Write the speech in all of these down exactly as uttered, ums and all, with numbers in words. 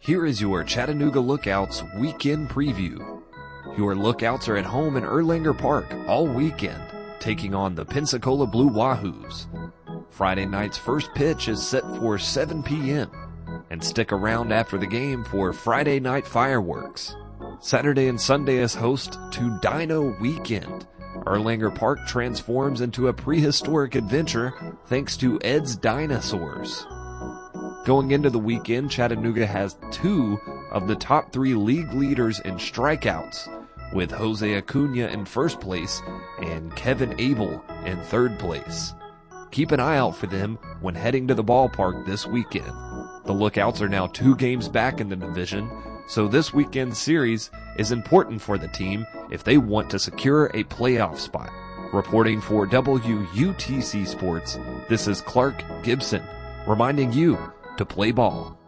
Here is your Chattanooga Lookouts weekend preview. Your Lookouts are at home in Erlanger Park all weekend, taking on the Pensacola Blue Wahoos. Friday night's first pitch is set for seven p.m. and stick around after the game for Friday night fireworks. Saturday and Sunday is host to Dino Weekend. Erlanger Park transforms into a prehistoric adventure thanks to Ed's Dinosaurs. Going into the weekend, Chattanooga has two of the top three league leaders in strikeouts, with Jose Acuna in first place and Kevin Abel in third place. Keep an eye out for them when heading to the ballpark this weekend. The Lookouts are now two games back in the division, so this weekend's series is important for the team if they want to secure a playoff spot. Reporting for W U T C Sports, this is Clark Gibson, reminding you to play ball.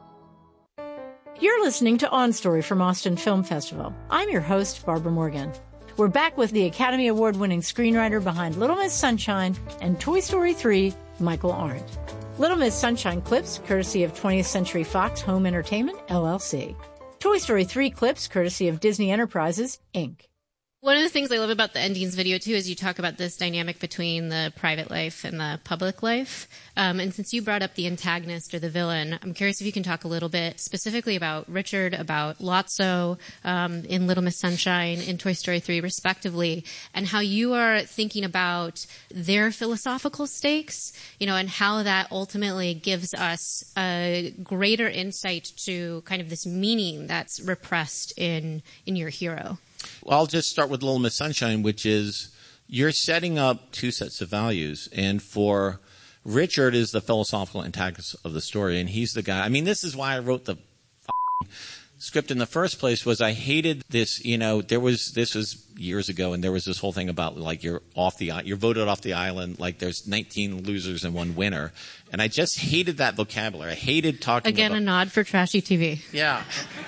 You're listening to On Story from Austin Film Festival. I'm your host, Barbara Morgan. We're back with the Academy Award-winning screenwriter behind Little Miss Sunshine and Toy Story three, Michael Arndt. Little Miss Sunshine clips, courtesy of twentieth Century Fox Home Entertainment, L L C. Toy Story three clips, courtesy of Disney Enterprises, Incorporated. One of the things I love about the endings video, too, is you talk about this dynamic between the private life and the public life. Um, and since you brought up the antagonist or the villain, I'm curious if you can talk a little bit specifically about Richard, about Lotso um, in Little Miss Sunshine, in Toy Story three, respectively, and how you are thinking about their philosophical stakes, you know, and how that ultimately gives us a greater insight to kind of this meaning that's repressed in, in your hero. Well, I'll just start with Little Miss Sunshine, which is you're setting up two sets of values. And for Richard is the philosophical antagonist of the story, and he's the guy. I mean, this is why I wrote the script in the first place, was I hated this, you know, there was, this was years ago, and there was this whole thing about, like, you're off the, you're voted off the island, like there's nineteen losers and one winner. And I just hated that vocabulary. I hated talking Again, about... a nod for trashy T V. Yeah.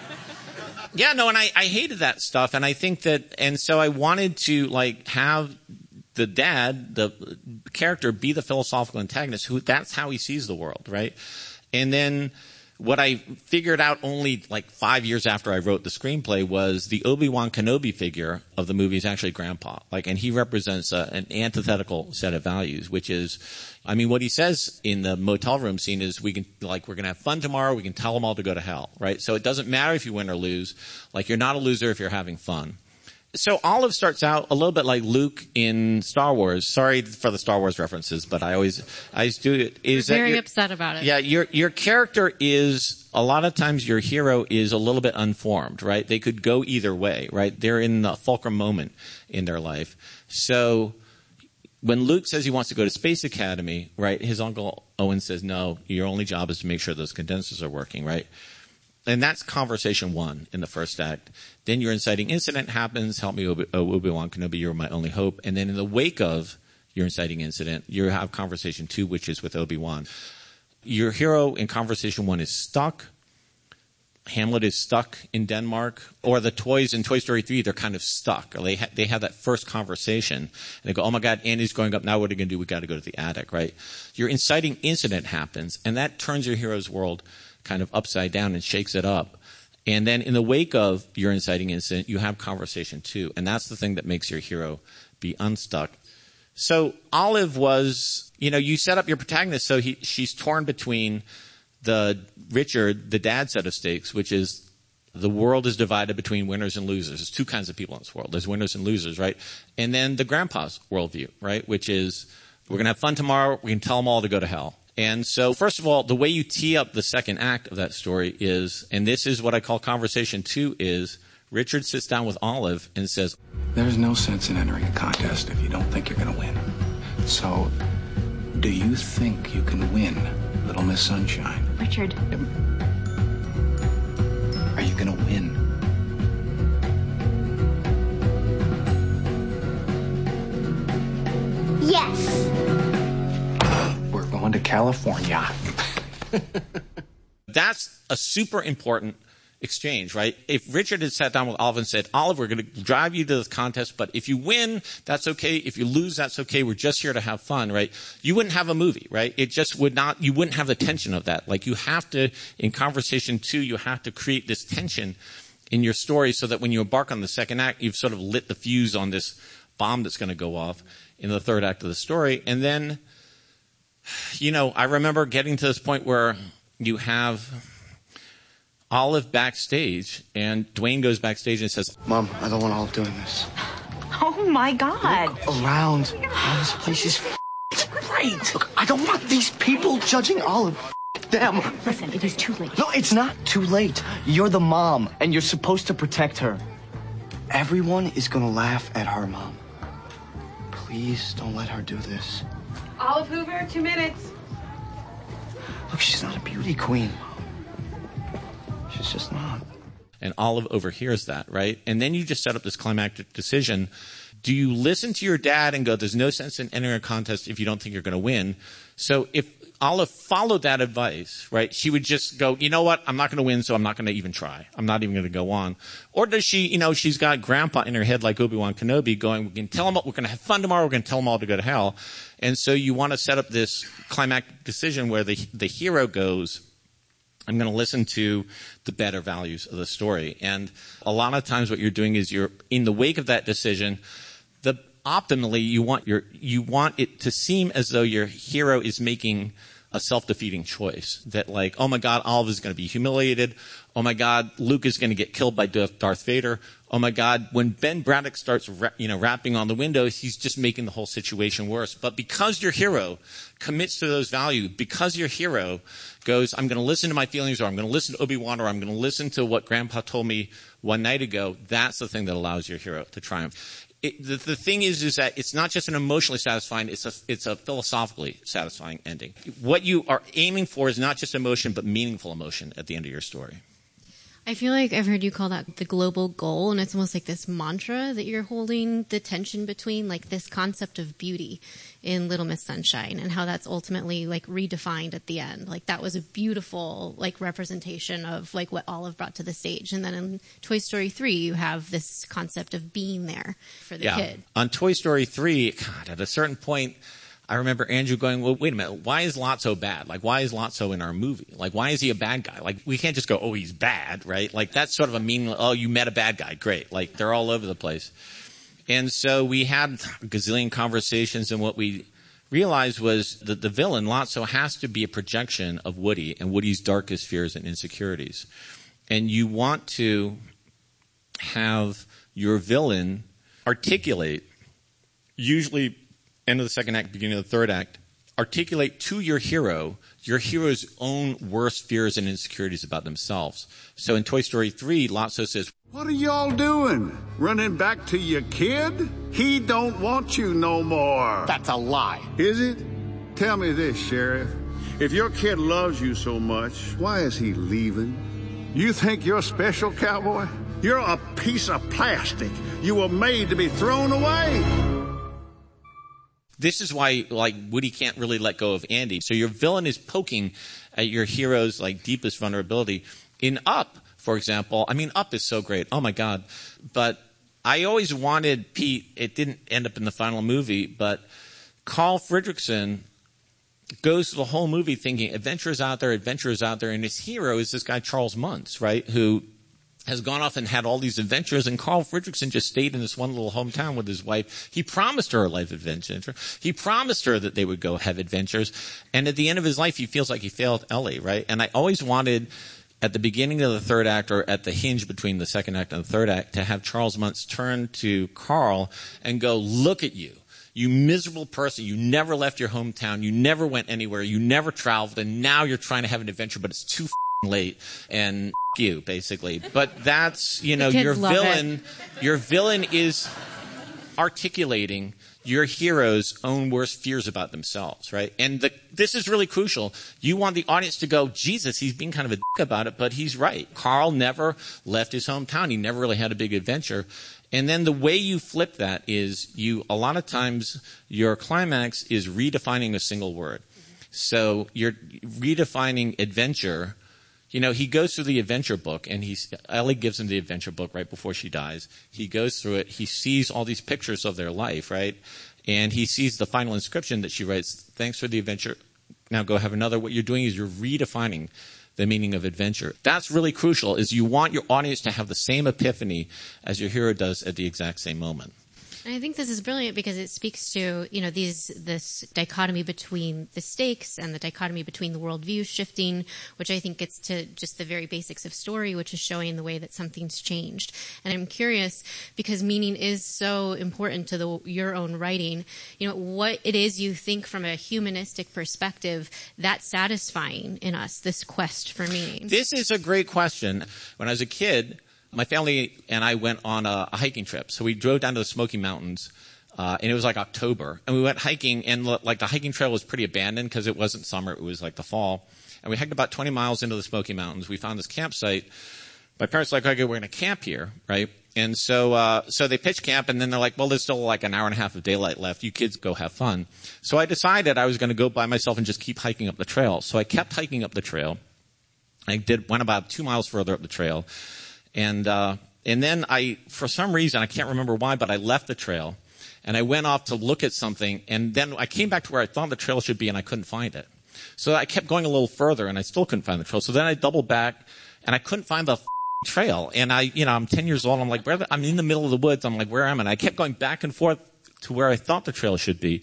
Yeah, no, and I, I hated that stuff, and I think that, and so I wanted to, like, have the dad, the character, be the philosophical antagonist, who, that's how he sees the world, right? And then what I figured out only, like, five years after I wrote the screenplay was the Obi-Wan Kenobi figure of the movie is actually Grandpa, like, and he represents a, an antithetical set of values, which is, I mean, what he says in the motel room scene is we can, like, we're going to have fun tomorrow. We can tell them all to go to hell, right? So it doesn't matter if you win or lose. Like, you're not a loser if you're having fun. So Olive starts out a little bit like Luke in Star Wars. Sorry for the Star Wars references, but I always, I always do it. Is you're very that upset about it. Yeah, your, your character is, a lot of times your hero is a little bit unformed, right? They could go either way, right? They're in the fulcrum moment in their life. So when Luke says he wants to go to Space Academy, right, his uncle Owen says, no, your only job is to make sure those condensers are working, right? And that's conversation one in the first act. Then your inciting incident happens. Help me, Obi- Obi-Wan Kenobi, you're my only hope. And then in the wake of your inciting incident, you have conversation two, which is with Obi-Wan. Your hero in conversation one is stuck. Hamlet is stuck in Denmark, or the toys in Toy Story three, they're kind of stuck. Or they ha- they have that first conversation, and they go, oh my God, Andy's growing up, now what are you going to do? We got to go to the attic, right? Your inciting incident happens, and that turns your hero's world kind of upside down and shakes it up. And then in the wake of your inciting incident, you have conversation two, and that's the thing that makes your hero be unstuck. So Olive was, you know, you set up your protagonist so he, she's torn between the Richard, the dad set of stakes, which is the world is divided between winners and losers. There's two kinds of people in this world. There's winners and losers, right? And then the grandpa's worldview, right? Which is, we're going to have fun tomorrow. We can tell them all to go to hell. And so, first of all, the way you tee up the second act of that story is, and this is what I call conversation two, is Richard sits down with Olive and says, there's no sense in entering a contest if you don't think you're going to win. So, do you think you can win, Little Miss Sunshine? Richard. Are you going to win? Yes. We're going to California. That's a super important exchange, right? If Richard had sat down with Olive and said, Olive, we're going to drive you to this contest, but if you win, that's okay. If you lose, that's okay. We're just here to have fun, right? You wouldn't have a movie, right? It just would not, you wouldn't have the tension of that. Like you have to, in conversation two, you have to create this tension in your story so that when you embark on the second act, you've sort of lit the fuse on this bomb that's going to go off in the third act of the story. And then, you know, I remember getting to this point where you have Olive backstage, and Dwayne goes backstage and says, Mom, I don't want Olive doing this. Oh, my God. Look around. Oh, this place is f- great. Look, I don't want these people judging Olive. F- them. Listen, it is too late. No, it's not too late. You're the mom, and you're supposed to protect her. Everyone is going to laugh at her, Mom. Please don't let her do this. Olive Hoover, two minutes. Look, she's not a beauty queen. She's just not. And Olive overhears that, right? And then you just set up this climactic decision. Do you listen to your dad and go, there's no sense in entering a contest if you don't think you're going to win? So if Olive followed that advice, right, she would just go, you know what, I'm not going to win, so I'm not going to even try. I'm not even going to go on. Or does she, you know, she's got grandpa in her head like Obi-Wan Kenobi going, we can tell them, we're going to have fun tomorrow, we're going to tell them all to go to hell. And so you want to set up this climactic decision where the the hero goes, I'm going to listen to the better values of the story. And a lot of times what you're doing is you're in the wake of that decision, the optimally you want your you want it to seem as though your hero is making a self-defeating choice. That like, oh my God, Olive is going to be humiliated. Oh my God, Luke is going to get killed by Darth Vader. Oh my God, when Ben Braddock starts ra- you know, rapping on the windows, he's just making the whole situation worse. But because your hero commits to those values, because your hero goes, I'm going to listen to my feelings, or I'm going to listen to Obi-Wan, or I'm going to listen to what Grandpa told me one night ago, that's the thing that allows your hero to triumph. It, the, the thing is, is that it's not just an emotionally satisfying, it's a, it's a philosophically satisfying ending. What you are aiming for is not just emotion, but meaningful emotion at the end of your story. I feel like I've heard you call that the global goal, and it's almost like this mantra that you're holding the tension between, like this concept of beauty in Little Miss Sunshine and how that's ultimately like redefined at the end. Like that was a beautiful like representation of like what Olive brought to the stage. And then in Toy Story three, you have this concept of being there for the yeah. kid. On Toy Story three, God, at a certain point, I remember Andrew going, well, wait a minute, why is Lotso bad? Like, why is Lotso in our movie? Like, why is he a bad guy? Like, we can't just go, oh, he's bad, right? Like, that's sort of a mean, oh, you met a bad guy, great. Like, they're all over the place. And so we had a gazillion conversations, and what we realized was that the villain, Lotso, has to be a projection of Woody and Woody's darkest fears and insecurities. And you want to have your villain articulate, usually end of the second act, beginning of the third act, articulate to your hero your hero's own worst fears and insecurities about themselves. So in Toy Story three, Lotso says, what are y'all doing? Running back to your kid? He don't want you no more. That's a lie. Is it? Tell me this, Sheriff. If your kid loves you so much, why is he leaving? You think you're special, cowboy? You're a piece of plastic. You were made to be thrown away. This is why, like, Woody can't really let go of Andy. So your villain is poking at your hero's, like, deepest vulnerability. In Up, for example, I mean, Up is so great. Oh, my God. But I always wanted Pete, it didn't end up in the final movie, but Carl Fredricksen goes through the whole movie thinking adventure is out there, adventure is out there, and his hero is this guy Charles Muntz, right, who has gone off and had all these adventures, and Carl Fredricksen just stayed in this one little hometown with his wife. He promised her a life adventure. He promised her that they would go have adventures. And at the end of his life, he feels like he failed Ellie, right? And I always wanted, at the beginning of the third act, or at the hinge between the second act and the third act, to have Charles Muntz turn to Carl and go, look at you. You miserable person. You never left your hometown. You never went anywhere. You never traveled. And now you're trying to have an adventure, but it's too f***ing late. And you, basically. But that's, you know, your villain, your villain is articulating your hero's own worst fears about themselves, right? And the, this is really crucial. You want the audience to go, Jesus, he's being kind of a dick about it, but he's right. Carl never left his hometown. He never really had a big adventure. And then the way you flip that is you, a lot of times, your climax is redefining a single word. So you're redefining adventure You know, he goes through the adventure book, and he's, Ellie gives him the adventure book right before she dies. He goes through it. He sees all these pictures of their life, right? And he sees the final inscription that she writes, thanks for the adventure. Now go have another. What you're doing is you're redefining the meaning of adventure. That's really crucial, is you want your audience to have the same epiphany as your hero does at the exact same moment. And I think this is brilliant because it speaks to, you know, these this dichotomy between the stakes and the dichotomy between the worldview shifting, which I think gets to just the very basics of story, which is showing the way that something's changed. And I'm curious, because meaning is so important to the, your own writing, you know, what it is you think from a humanistic perspective that's satisfying in us, this quest for meaning. This is a great question. When I was a kid, my family and I went on a, a hiking trip. So we drove down to the Smoky Mountains, uh, and it was like October. And we went hiking, and like the hiking trail was pretty abandoned because it wasn't summer. It was like the fall. And we hiked about twenty miles into the Smoky Mountains. We found this campsite. My parents were like, okay, we're going to camp here, right? And so uh, so they pitched camp, and then they're like, well, there's still like an hour and a half of daylight left. You kids go have fun. So I decided I was going to go by myself and just keep hiking up the trail. So I kept hiking up the trail. I did went about two miles further up the trail. And uh, and then I, for some reason, I can't remember why, but I left the trail, and I went off to look at something, and then I came back to where I thought the trail should be, and I couldn't find it. So I kept going a little further, and I still couldn't find the trail. So then I doubled back, and I couldn't find the f- trail. And I, you know, I'm ten years old. I'm like, where? The, I'm in the middle of the woods. I'm like, where am I? And I kept going back and forth to where I thought the trail should be,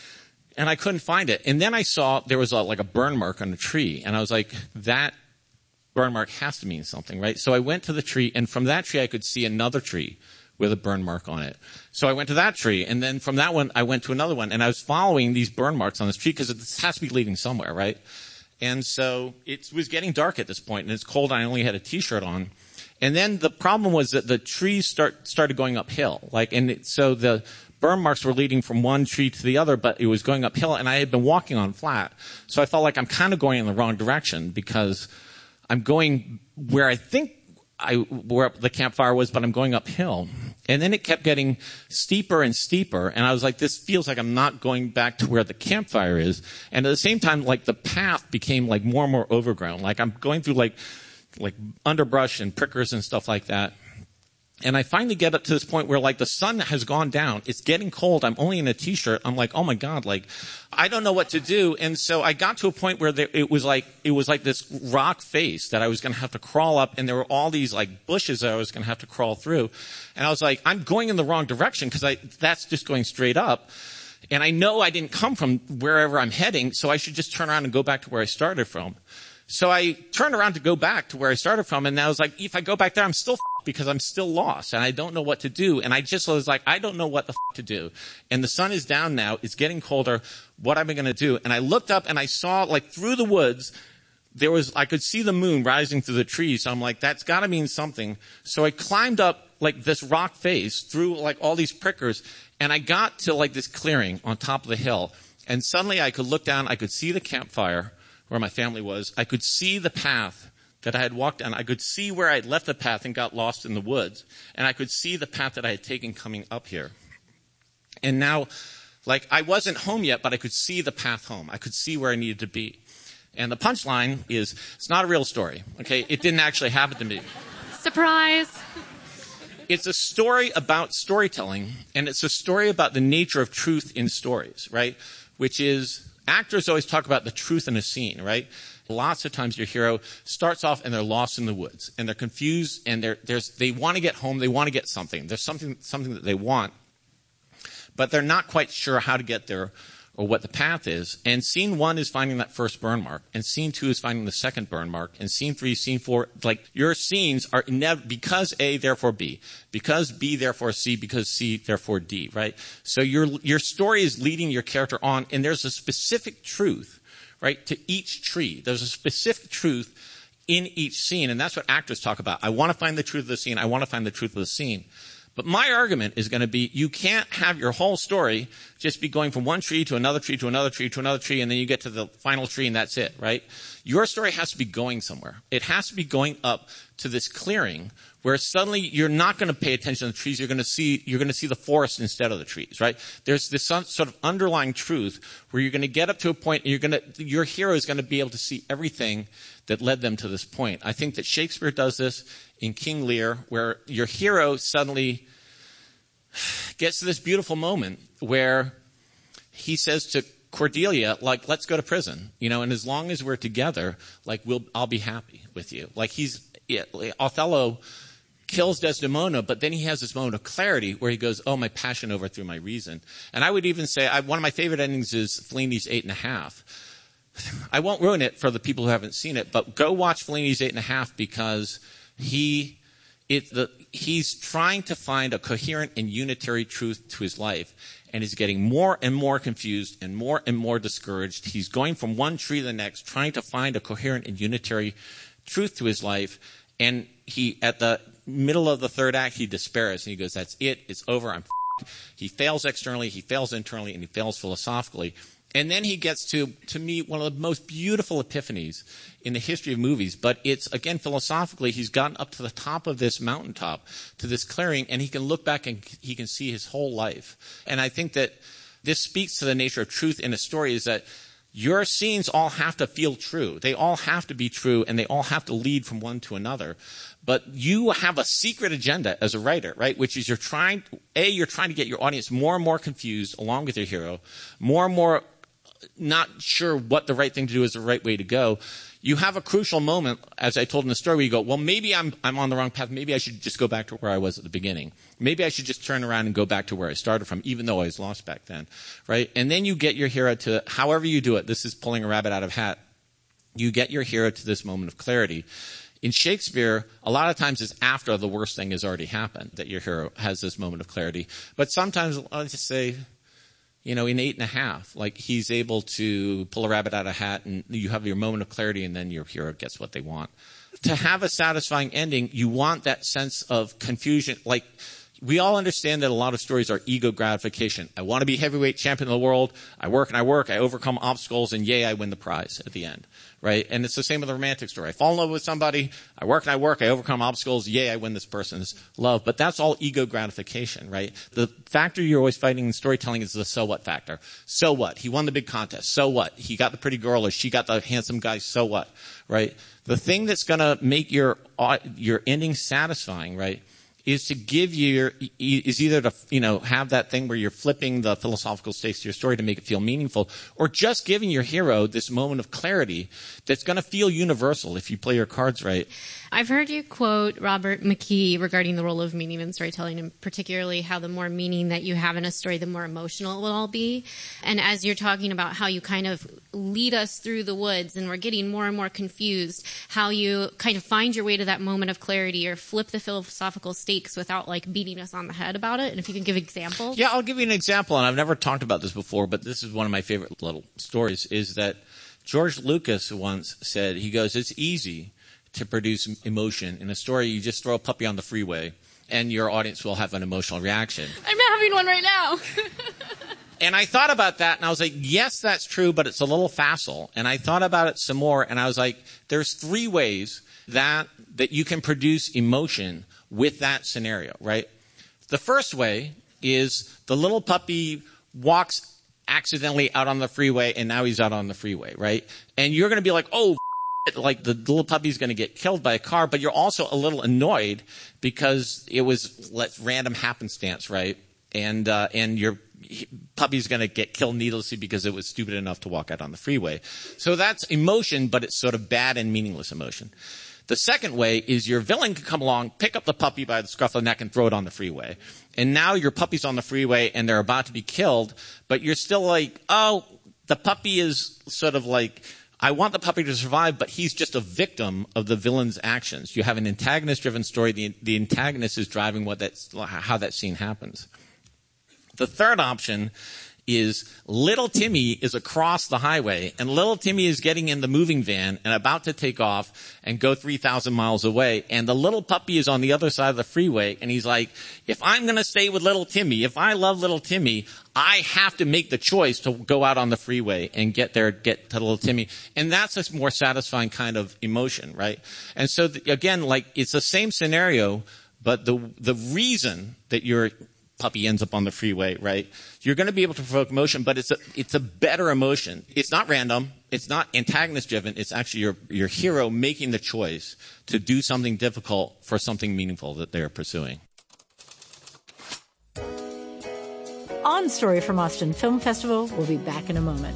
and I couldn't find it. And then I saw there was a, like a burn mark on a tree, and I was like, that burn mark has to mean something, right? So I went to the tree, and from that tree I could see another tree with a burn mark on it. So I went to that tree, and then from that one I went to another one, and I was following these burn marks on this tree because it has to be leading somewhere, right? And so it was getting dark at this point, and it's cold, and I only had a T-shirt on. And then the problem was that the trees start started going uphill, like, and it, so the burn marks were leading from one tree to the other, but it was going uphill, and I had been walking on flat, so I felt like I'm kind of going in the wrong direction because I'm going where I think I, where the campfire was, but I'm going uphill. And then it kept getting steeper and steeper, and I was like, this feels like I'm not going back to where the campfire is. And at the same time, like, the path became like more and more overgrown. Like, I'm going through like like underbrush and prickers and stuff like that. And I finally get up to this point where, like, the sun has gone down. It's getting cold. I'm only in a T-shirt. I'm like, oh my God, like, I don't know what to do. And so I got to a point where there, it was like, it was like this rock face that I was going to have to crawl up. And there were all these like bushes that I was going to have to crawl through. And I was like, I'm going in the wrong direction because I, that's just going straight up. And I know I didn't come from wherever I'm heading. So I should just turn around and go back to where I started from. So I turned around to go back to where I started from, and I was like, if I go back there, I'm still f***ed because I'm still lost, and I don't know what to do. And I just was like, I don't know what the f*** to do. And the sun is down now. It's getting colder. What am I going to do? And I looked up, and I saw, like, through the woods, there was, I could see the moon rising through the trees. So I'm like, that's got to mean something. So I climbed up, like, this rock face through, like, all these prickers, and I got to, like, this clearing on top of the hill. And suddenly I could look down. I could see the campfire where my family was. I could see the path that I had walked down. I could see where I had left the path and got lost in the woods. And I could see the path that I had taken coming up here. And now, like, I wasn't home yet, but I could see the path home. I could see where I needed to be. And the punchline is, it's not a real story, okay? It didn't actually happen to me. Surprise! It's a story about storytelling, and it's a story about the nature of truth in stories, right? Which is, actors always talk about the truth in a scene, right? Lots of times your hero starts off and they're lost in the woods and they're confused and they're, there's, they want to get home. They want to get something. There's something, something that they want, but they're not quite sure how to get there or what the path is. And scene one is finding that first burn mark, and scene two is finding the second burn mark, and scene three, scene four, like, your scenes are never, because A, therefore B, because B, therefore C, because C, therefore D, right? So your, your story is leading your character on, and there's a specific truth, right, to each tree. There's a specific truth in each scene, and that's what actors talk about. I want to find the truth of the scene. I want to find the truth of the scene. But my argument is going to be, you can't have your whole story just be going from one tree to another tree to another tree to another tree, and then you get to the final tree and that's it, right? Your story has to be going somewhere. It has to be going up to this clearing where suddenly you're not going to pay attention to the trees. You're going to see, you're going to see the forest instead of the trees, right? There's this sort of underlying truth where you're going to get up to a point and you're going to, your hero is going to be able to see everything that led them to this point. I think that Shakespeare does this in King Lear, where your hero suddenly gets to this beautiful moment where he says to Cordelia, like, let's go to prison, you know, and as long as we're together, like, we'll, I'll be happy with you. Like, he's, yeah, Othello kills Desdemona, but then he has this moment of clarity where he goes, oh, my passion overthrew my reason. And I would even say, I, one of my favorite endings is Fellini's Eight and a Half. I won't ruin it for the people who haven't seen it, but go watch Fellini's Eight and a Half because he, it, the, he's trying to find a coherent and unitary truth to his life. And he's getting more and more confused and more and more discouraged. He's going from one tree to the next, trying to find a coherent and unitary truth to his life. And he, at the middle of the third act, he despairs and he goes, that's it, it's over, I'm f***ed. He fails externally, he fails internally, and he fails philosophically. And then he gets to, to me, one of the most beautiful epiphanies in the history of movies. But it's, again, philosophically, he's gotten up to the top of this mountaintop, to this clearing, and he can look back and he can see his whole life. And I think that this speaks to the nature of truth in a story, is that your scenes all have to feel true. They all have to be true, and they all have to lead from one to another. But you have a secret agenda as a writer, right? Which is you're trying, A, you're trying to get your audience more and more confused along with your hero, more and more not sure what the right thing to do is the right way to go. You have a crucial moment, as I told in the story, where you go, well, maybe I'm I'm on the wrong path. Maybe I should just go back to where I was at the beginning. Maybe I should just turn around and go back to where I started from, even though I was lost back then, right? And then you get your hero to, however you do it, this is pulling a rabbit out of a hat, you get your hero to this moment of clarity. In Shakespeare, a lot of times it's after the worst thing has already happened that your hero has this moment of clarity. But sometimes, I'll just say, you know, in Eight and a Half, like, he's able to pull a rabbit out of a hat and you have your moment of clarity and then your hero gets what they want. To have a satisfying ending, you want that sense of confusion. Like, we all understand that a lot of stories are ego gratification. I want to be heavyweight champion of the world. I work and I work. I overcome obstacles and yay, I win the prize at the end. Right? And it's the same with a romantic story. I fall in love with somebody. I work and I work. I overcome obstacles. Yay, I win this person's love. But that's all ego gratification, right? The factor you're always fighting in storytelling is the so what factor. So what? He won the big contest. So what? He got the pretty girl or she got the handsome guy. So what? Right? The thing that's going to make your, your ending satisfying, right, is to give you your, is either to, you know, have that thing where you're flipping the philosophical stakes to your story to make it feel meaningful, or just giving your hero this moment of clarity that's going to feel universal if you play your cards right. I've heard you quote Robert McKee regarding the role of meaning in storytelling, and particularly how the more meaning that you have in a story, the more emotional it will all be. And as you're talking about how you kind of lead us through the woods and we're getting more and more confused, how you kind of find your way to that moment of clarity or flip the philosophical stakes without, like, beating us on the head about it. And if you can give examples. Yeah, I'll give you an example, and I've never talked about this before, but this is one of my favorite little stories, is that George Lucas once said, he goes, it's easy to produce emotion in a story. You just throw a puppy on the freeway and your audience will have an emotional reaction. I'm having one right now. And I thought about that and I was like, yes, that's true, but it's a little facile. And I thought about it some more and I was like, there's three ways that that you can produce emotion with that scenario, right? The first way is the little puppy walks accidentally out on the freeway and now he's out on the freeway, right? And you're going to be like, oh, like the little puppy's going to get killed by a car, but you're also a little annoyed because it was let random happenstance, right? And uh, and your puppy's going to get killed needlessly because it was stupid enough to walk out on the freeway. So that's emotion, but it's sort of bad and meaningless emotion. The second way is your villain can come along, pick up the puppy by the scruff of the neck and throw it on the freeway. And now your puppy's on the freeway and they're about to be killed, but you're still like, oh, the puppy is sort of like, I want the puppy to survive, but he's just a victim of the villain's actions. You have an antagonist-driven story. The, the antagonist is driving what that's, how that scene happens. The third option is little Timmy is across the highway, and little Timmy is getting in the moving van and about to take off and go three thousand miles away, and the little puppy is on the other side of the freeway, and he's like, if I'm going to stay with little Timmy, if I love little Timmy, I have to make the choice to go out on the freeway and get there, get to little Timmy. And that's a more satisfying kind of emotion, right? And so, the, again, like, it's the same scenario, but the the reason that your puppy ends up on the freeway, right? You're going to be able to provoke emotion, but it's a it's a better emotion. It's not random. It's not antagonist driven. It's actually your your hero making the choice to do something difficult for something meaningful that they're pursuing. On Story from Austin Film Festival, we'll be back in a moment.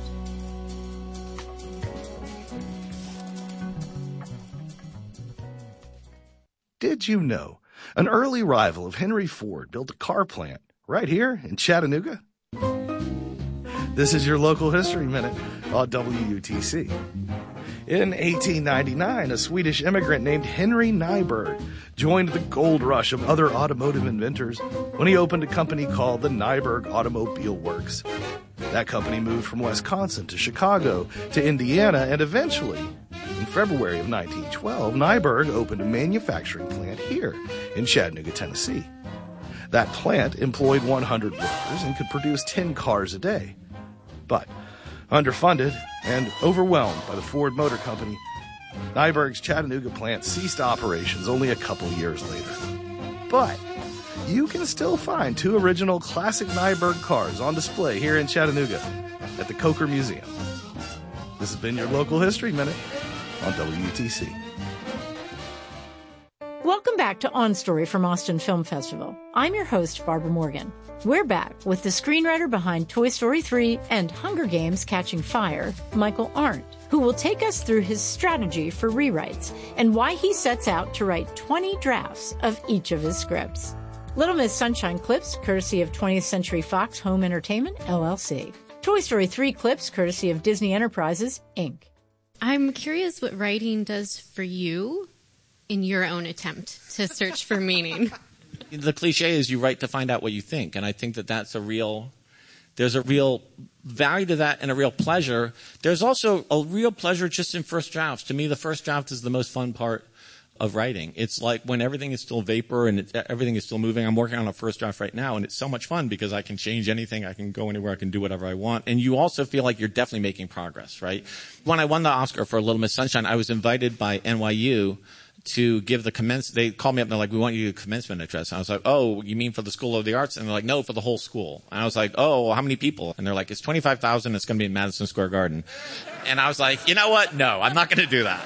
Did you know an early rival of Henry Ford built a car plant right here in Chattanooga? This is your local history minute on W U T C. In eighteen ninety-nine, a Swedish immigrant named Henry Nyberg joined the gold rush of other automotive inventors when he opened a company called the Nyberg Automobile Works. That company moved from Wisconsin to Chicago to Indiana, and eventually, in February of nineteen twelve, Nyberg opened a manufacturing plant here in Chattanooga, Tennessee. That plant employed one hundred workers and could produce ten cars a day. But underfunded and overwhelmed by the Ford Motor Company, Nyberg's Chattanooga plant ceased operations only a couple years later. But you can still find two original classic Nyberg cars on display here in Chattanooga at the Coker Museum. This has been your Local History Minute on W U T C. Welcome back to On Story from Austin Film Festival. I'm your host, Barbara Morgan. We're back with the screenwriter behind Toy Story three and Hunger Games: Catching Fire, Michael Arndt, who will take us through his strategy for rewrites and why he sets out to write twenty drafts of each of his scripts. Little Miss Sunshine clips, courtesy of twentieth Century Fox Home Entertainment, L L C. Toy Story three clips, courtesy of Disney Enterprises, Incorporated. I'm curious what writing does for you in your own attempt to search for meaning. The cliche is you write to find out what you think, and I think that that's a real, there's a real value to that and a real pleasure. There's also a real pleasure just in first drafts. To me, the first draft is the most fun part of writing. It's like when everything is still vapor and it, everything is still moving. I'm working on a first draft right now, and it's so much fun because I can change anything. I can go anywhere. I can do whatever I want. And you also feel like you're definitely making progress, right? When I won the Oscar for Little Miss Sunshine, I was invited by N Y U to give the commence. They called me up and they're like, we want you to do a commencement address. And I was like, oh, you mean for the School of the Arts? And they're like, no, for the whole school. And I was like, oh, how many people? And they're like, it's twenty-five thousand. It's going to be in Madison Square Garden. And I was like, you know what? No, I'm not going to do that.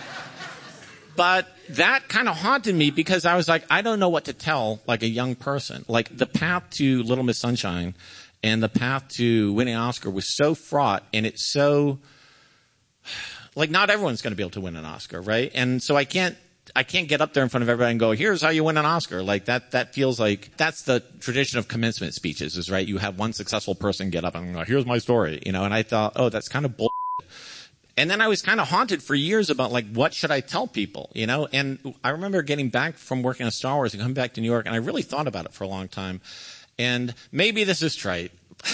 But that kind of haunted me because I was like, I don't know what to tell like a young person. Like the path to Little Miss Sunshine and the path to winning an Oscar was so fraught, and it's so like not everyone's going to be able to win an Oscar, right? And so I can't I can't get up there in front of everybody and go, here's how you win an Oscar. Like that that feels like that's the tradition of commencement speeches, is right? You have one successful person get up and go, here's my story, you know. And I thought, oh, that's kind of bull. And then I was kind of haunted for years about, like, what should I tell people, you know? And I remember getting back from working on Star Wars and coming back to New York, and I really thought about it for a long time. And maybe this is trite.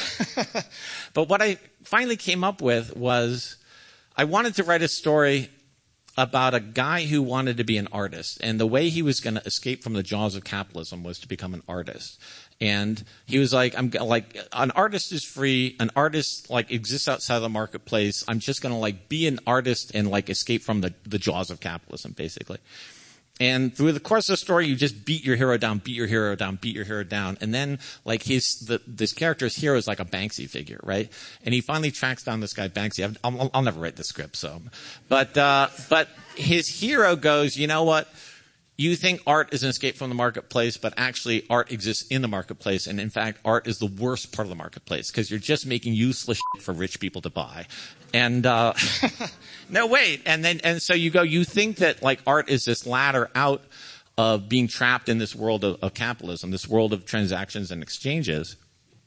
But what I finally came up with was I wanted to write a story about a guy who wanted to be an artist. And the way he was going to escape from the jaws of capitalism was to become an artist. And he was like, I'm like, an artist is free. An artist like exists outside of the marketplace. I'm just going to like be an artist and like escape from the, the jaws of capitalism, basically. And through the course of the story, you just beat your hero down, beat your hero down, beat your hero down. And then like his, the, this character's hero is like a Banksy figure, right? And he finally tracks down this guy, Banksy. I've, I'll, I'll never write the script, so, but, uh, but his hero goes, you know what? You think art is an escape from the marketplace, but actually art exists in the marketplace. And in fact, art is the worst part of the marketplace because you're just making useless shit for rich people to buy. And, uh, no, wait. And then, and so you go, you think that like art is this ladder out of being trapped in this world of, of capitalism, this world of transactions and exchanges.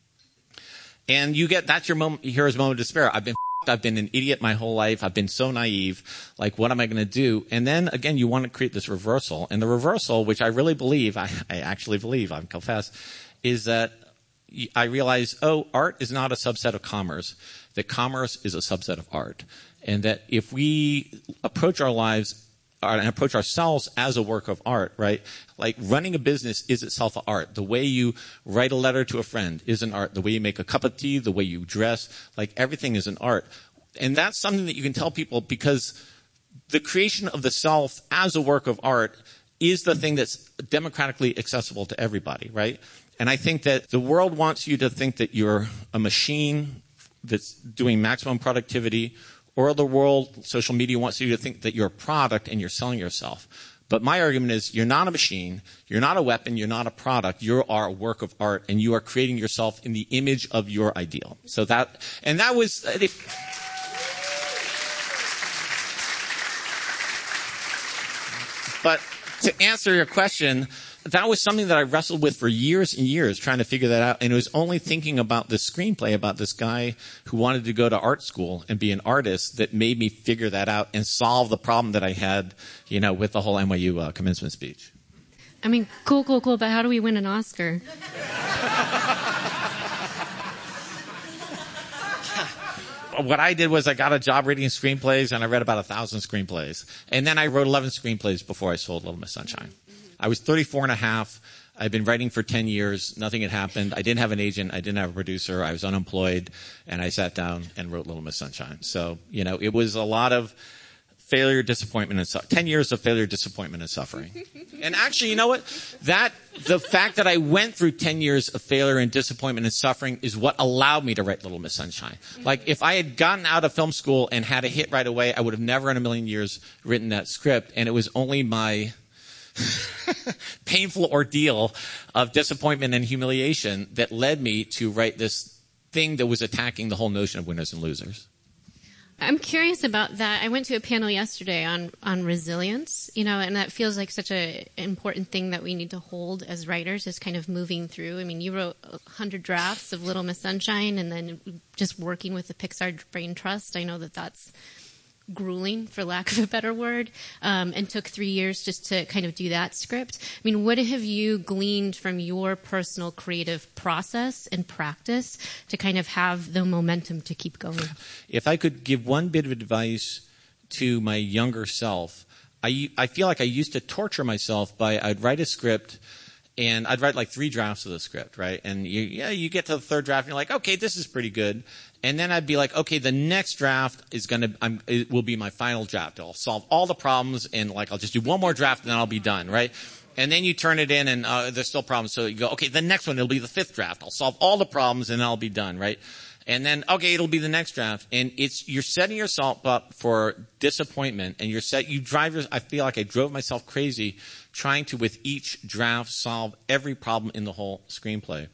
And you get, that's your moment, here's a moment of despair. I've been I've been an idiot my whole life. I've been so naive. Like, what am I going to do? And then, again, you want to create this reversal. And the reversal, which I really believe, I, I actually believe, I confess, is that I realized, oh, art is not a subset of commerce, that commerce is a subset of art. And that if we approach our lives and approach ourselves as a work of art, right? Like running a business is itself an art. The way you write a letter to a friend is an art. The way you make a cup of tea, the way you dress, like everything is an art. And that's something that you can tell people because the creation of the self as a work of art is the thing that's democratically accessible to everybody, right? And I think that the world wants you to think that you're a machine that's doing maximum productivity, or the world, social media wants you to think that you're a product and you're selling yourself. But my argument is you're not a machine, you're not a weapon, you're not a product, you are a work of art, and you are creating yourself in the image of your ideal. So that, and that was, but to answer your question, that was something that I wrestled with for years and years, trying to figure that out. And it was only thinking about this screenplay about this guy who wanted to go to art school and be an artist that made me figure that out and solve the problem that I had, you know, with the whole N Y U uh, commencement speech. I mean, cool, cool, cool, but how do we win an Oscar? What I did was I got a job reading screenplays, and I read about a thousand screenplays. And then I wrote eleven screenplays before I sold Little Miss Sunshine. I was thirty-four and a half. I'd been writing for ten years. Nothing had happened. I didn't have an agent. I didn't have a producer. I was unemployed. And I sat down and wrote Little Miss Sunshine. So, you know, it was a lot of failure, disappointment, and suffering. ten years of failure, disappointment, and suffering. And actually, you know what? That, the fact that I went through ten years of failure and disappointment and suffering is what allowed me to write Little Miss Sunshine. Like, if I had gotten out of film school and had a hit right away, I would have never in a million years written that script. And it was only my painful ordeal of disappointment and humiliation that led me to write this thing that was attacking the whole notion of winners and losers. I'm curious about that. I went to a panel yesterday on, on resilience, you know, and that feels like such an important thing that we need to hold as writers, is kind of moving through. I mean, you wrote one hundred drafts of Little Miss Sunshine, and then just working with the Pixar Brain Trust. I know that that's grueling, for lack of a better word, um, and took three years just to kind of do that script. I mean, what have you gleaned from your personal creative process and practice to kind of have the momentum to keep going? If I could give one bit of advice to my younger self, I, I feel like I used to torture myself by I'd write a script, and I'd write like three drafts of the script, right? And you, yeah, you get to the third draft, and you're like, okay, this is pretty good. And then I'd be like, okay, the next draft is going to, it will be my final draft. I'll solve all the problems, and like, I'll just do one more draft, and then I'll be done, right? And then you turn it in, and uh, there's still problems. So you go, okay, the next one, it'll be the fifth draft. I'll solve all the problems, and I'll be done, right? And then, okay, it'll be the next draft. And it's, you're setting yourself up for disappointment, and you're set, you drive your, I feel like I drove myself crazy trying to, with each draft, solve every problem in the whole screenplay.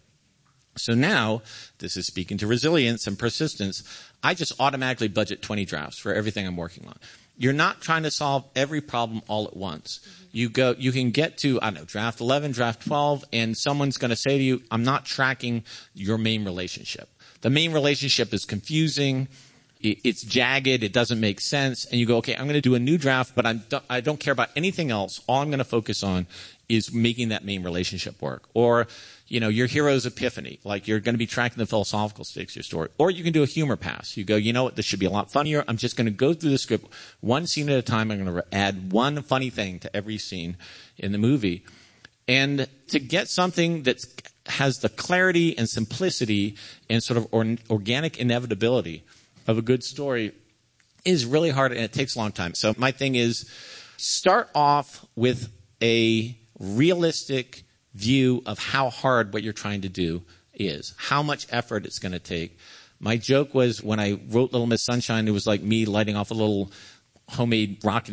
So now, this is speaking to resilience and persistence, I just automatically budget twenty drafts for everything I'm working on. You're not trying to solve every problem all at once. Mm-hmm. You go, you can get to, I don't know, draft eleven, draft twelve, and someone's going to say to you, I'm not tracking your main relationship. The main relationship is confusing, it's jagged, it doesn't make sense, and you go, okay, I'm going to do a new draft, but I'm, I don't care about anything else. All I'm going to focus on is making that main relationship work. Or, you know, your hero's epiphany, like you're going to be tracking the philosophical stakes of your story. Or you can do a humor pass. You go, you know what, this should be a lot funnier. I'm just going to go through the script one scene at a time. I'm going to add one funny thing to every scene in the movie. And to get something that has the clarity and simplicity and sort of or- organic inevitability of a good story is really hard, and it takes a long time. So my thing is, start off with a realistic view of how hard what you're trying to do is, how much effort it's going to take. My joke was when I wrote Little Miss Sunshine, it was like me lighting off a little homemade rocket